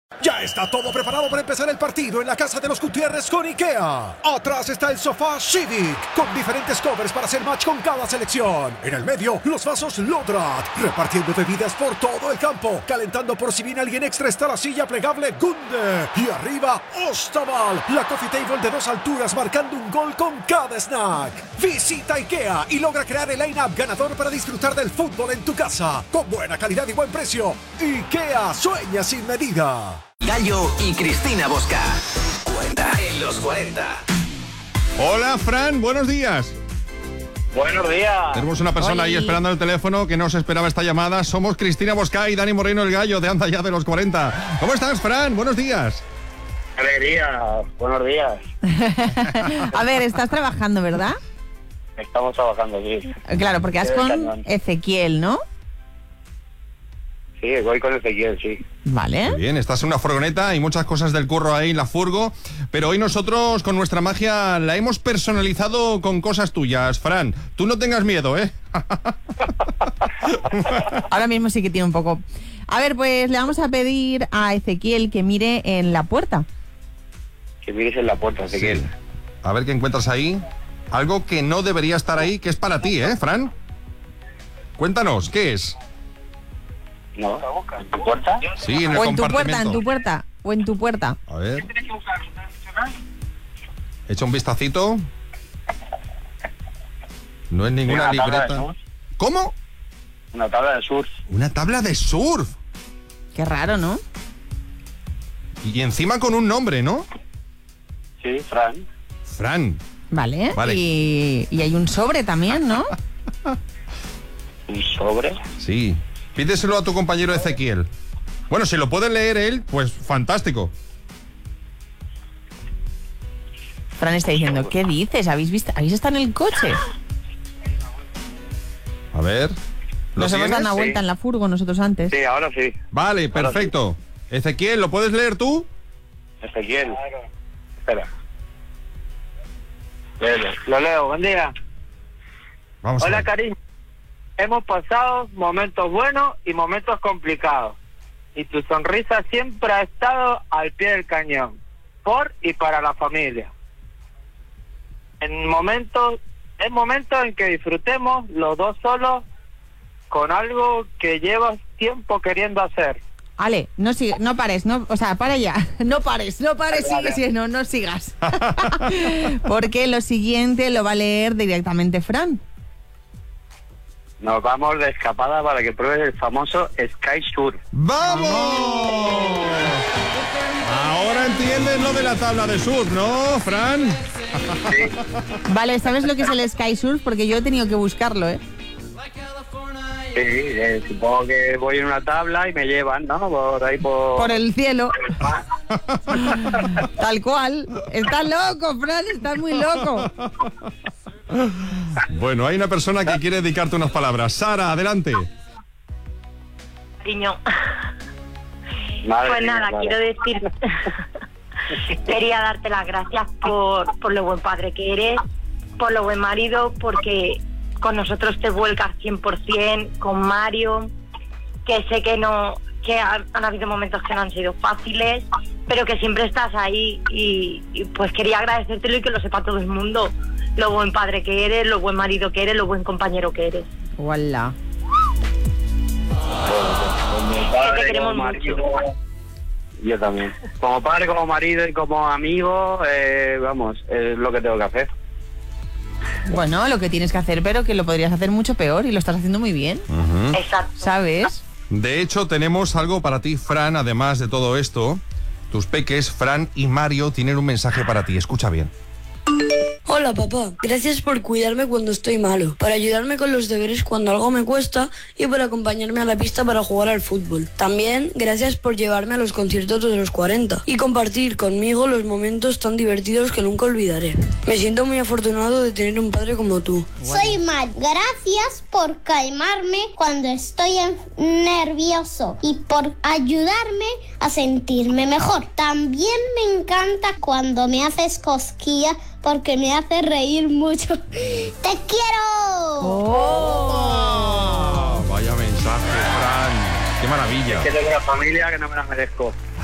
Ya está todo preparado para empezar el partido en la casa de los Gutiérrez con IKEA. Atrás está el sofá Civic, con diferentes covers para hacer match con cada selección. En el medio, los vasos Lodrat, repartiendo bebidas por todo el campo. Calentando por si viene alguien extra está la silla plegable Gunde. Y arriba, Ostaval, la coffee table de 2 alturas marcando un gol con cada snack. Visita IKEA y logra crear el line-up ganador para disfrutar del fútbol en tu casa. Con buena calidad y buen precio. IKEA sueña sin medida. Gallo y Cristina Bosca. Cuenta en los 40. Hola, Fran, buenos días. Buenos días. Tenemos una persona ahí esperando el teléfono que no se esperaba esta llamada. Somos Cristina Bosca y Dani Moreno, el Gallo de Anda Ya de los 40. ¿Cómo estás, Fran? Buenos días. Alegría, buenos días. A ver, estás trabajando, ¿verdad? Estamos trabajando aquí. Claro, porque vas con Ezequiel, ¿no? Sí, voy con Ezequiel, sí. Vale. Muy bien, estás en una furgoneta y muchas cosas del curro ahí en la furgo, pero hoy nosotros con nuestra magia la hemos personalizado con cosas tuyas. Fran, tú no tengas miedo, ¿eh? Ahora mismo sí que tiene un poco. A ver, pues le vamos a pedir a Ezequiel que mire en la puerta. Que mires en la puerta, Ezequiel. Sí. A ver qué encuentras ahí. Algo que no debería estar ahí, que es para ti, ¿eh, Fran? Cuéntanos, ¿qué es? ¿No? ¿En tu puerta? Sí, en el O en tu puerta, compartimento. en tu puerta, o en tu puerta. A ver. Echa un vistacito. No es ninguna Una tabla de libreta. surf. ¿Cómo? Una tabla de surf. Una tabla de surf. Qué raro, ¿no? Y encima con un nombre, ¿no? Sí, Fran. Fran. Vale. Vale. Y hay un sobre también, ¿no? Un sobre. Sí. Pídeselo a tu compañero Ezequiel. Bueno, si lo puede leer él, pues fantástico. Fran está diciendo, ¿qué dices? ¿Habéis visto? ¿Habéis estado en el coche? A ver. ¿Lo Nos hemos dado tienes? una vuelta en la furgo nosotros antes. Sí, ahora sí. Vale, perfecto. Ezequiel, ¿lo puedes leer tú? Ezequiel. Espera. Lo leo, buen día. Vamos a Hola, ver. cariño. Hemos pasado momentos buenos y momentos complicados. Y tu sonrisa siempre ha estado al pie del cañón. Por y para la familia. Es momento en que disfrutemos los dos solos con algo que llevas tiempo queriendo hacer. Ale, no pares, o sea, para ya. No pares, sigue siendo, no sigas. Porque lo siguiente lo va a leer directamente Fran. Nos vamos de escapada para que pruebes el famoso Sky Surf. ¡Vamos! Ahora entiendes lo de la tabla de surf, ¿no, Fran? Vale, ¿sabes lo que es el Sky Surf? Porque yo he tenido que buscarlo, ¿eh? Sí, supongo que voy en una tabla y me llevan, ¿no? Por ahí Por el cielo. Tal cual. Estás loco, Fran, estás muy loco. Bueno, hay una persona que quiere dedicarte unas palabras. Sara, adelante. Cariño, Madre pues mía, nada, Sara. quiero decir, quería darte las gracias por lo buen padre que eres, por lo buen marido, porque con nosotros te vuelcas 100%, con Mario, que sé que han habido momentos que no han sido fáciles, pero que siempre estás ahí y pues quería agradecértelo y que lo sepa todo el mundo, lo buen padre que eres, lo buen marido que eres, lo buen compañero que eres. Hola. Como padre, Que te queremos como marido, mucho. Yo también. Como padre, como marido y como amigo, vamos, es lo que tengo que hacer. Bueno, lo que tienes que hacer, pero que lo podrías hacer mucho peor y lo estás haciendo muy bien, Exacto. ¿sabes? De hecho, tenemos algo para ti, Fran, además de todo esto. Tus peques, Fran y Mario, tienen un mensaje para ti. Escucha bien. Hola papá, gracias por cuidarme cuando estoy malo, para ayudarme con los deberes cuando algo me cuesta y por acompañarme a la pista para jugar al fútbol. También gracias por llevarme a los conciertos de los 40 y compartir conmigo los momentos tan divertidos que nunca olvidaré. Me siento muy afortunado de tener un padre como tú. Soy Matt. Gracias por calmarme cuando estoy nervioso y por ayudarme a sentirme mejor. También me encanta cuando me haces cosquillas porque me hace reír mucho. ¡Te quiero! Vaya mensaje, Fran. ¡Qué maravilla! Que tengo una familia que no me la merezco.